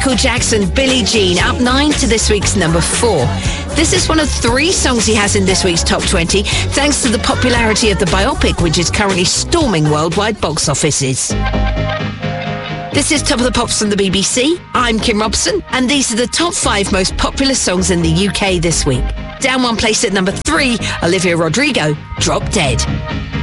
Michael Jackson, Billie Jean, up 9 to this week's number 4. This is one of 3 songs he has in this week's Top 20, thanks to the popularity of the biopic, which is currently storming worldwide box offices. This is Top of the Pops from the BBC. I'm Kim Robson, and these are the top 5 most popular songs in the UK this week. Down one place at number 3, Olivia Rodrigo, Drop Dead.